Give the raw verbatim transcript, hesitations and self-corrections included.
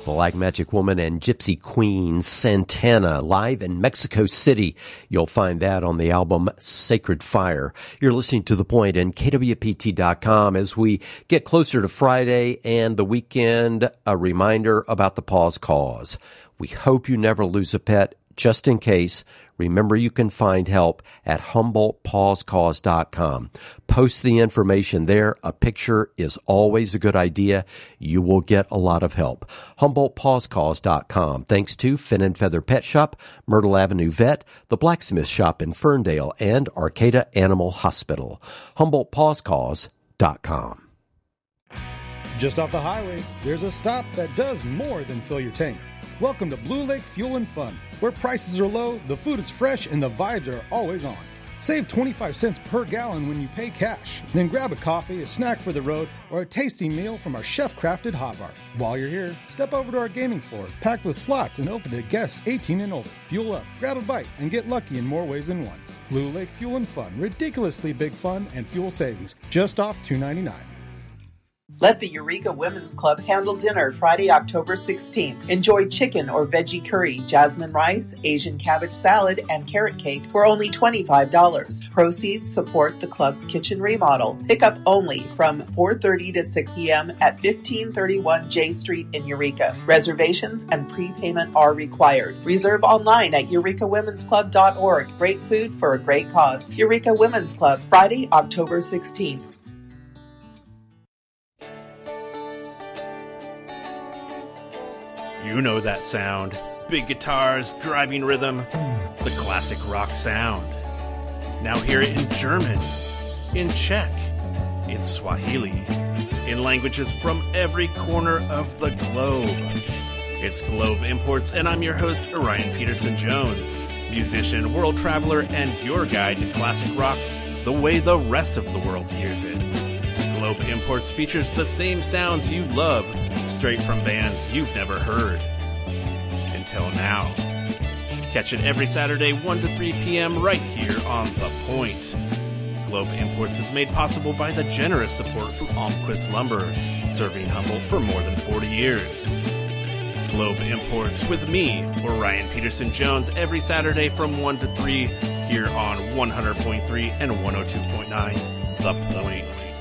Black Magic Woman and Gypsy Queen Santana live in Mexico City. You'll find that on the album Sacred Fire. You're listening to The Point and K W P T dot com. As we get closer to Friday and the weekend, a reminder about the Paws Cause. We hope you never lose a pet. Just in case, remember you can find help at Humboldt Paws Cause dot com. Post the information there. A picture is always a good idea. You will get a lot of help. Humboldt Paws Cause dot com. Thanks to Fin and Feather Pet Shop, Myrtle Avenue Vet, the Blacksmith Shop in Ferndale, and Arcata Animal Hospital. Humboldt Paws Cause dot com. Just off the highway, there's a stop that does more than fill your tank. Welcome to Blue Lake Fuel and Fun, where prices are low, the food is fresh, and the vibes are always on. Save twenty-five cents per gallon when you pay cash. Then grab a coffee, a snack for the road, or a tasty meal from our chef-crafted hot bar. While you're here, step over to our gaming floor, packed with slots and open to guests eighteen and older. Fuel up, grab a bite, and get lucky in more ways than one. Blue Lake Fuel and Fun, ridiculously big fun and fuel savings, just off two ninety-nine. Let the Eureka Women's Club handle dinner Friday, October sixteenth. Enjoy chicken or veggie curry, jasmine rice, Asian cabbage salad, and carrot cake for only twenty-five dollars. Proceeds support the club's kitchen remodel. Pickup only from four thirty to six p.m. at fifteen thirty-one J Street in Eureka. Reservations and prepayment are required. Reserve online at eureka women's club dot org. Great food for a great cause. Eureka Women's Club, Friday, October sixteenth. You know that sound. Big guitars, driving rhythm, the classic rock sound. Now hear it in German, in Czech, in Swahili, in languages from every corner of the globe. It's Globe Imports, and I'm your host, Orion Peterson Jones, musician, world traveler, and your guide to classic rock the way the rest of the world hears it. Globe Imports features the same sounds you love, straight from bands you've never heard. Until now. Catch it every Saturday, one to three p.m. right here on The Point. Globe Imports is made possible by the generous support from Almquist Lumber, serving Humboldt for more than forty years. Globe Imports with me, Orion Peterson Jones, every Saturday from one to three here on one hundred point three and one oh two point nine The Point.